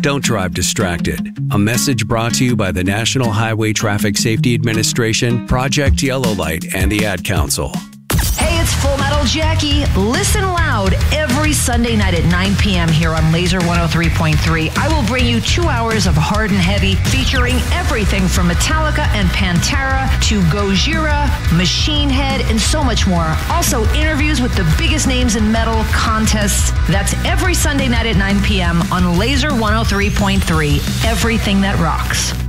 Don't drive distracted. A message brought to you by the National Highway Traffic Safety Administration, Project Yellow Light, and the Ad Council. Hey, it's Full Metal Jackie. Listen loud every Sunday night at 9 p.m. here on Laser 103.3. I will bring you 2 hours of hard and heavy featuring everything from Metallica and Pantera to Gojira, Machine Head, and so much more. Also, interviews with the biggest names in metal, contests. That's every Sunday night at 9 p.m. on Laser 103.3. Everything that rocks.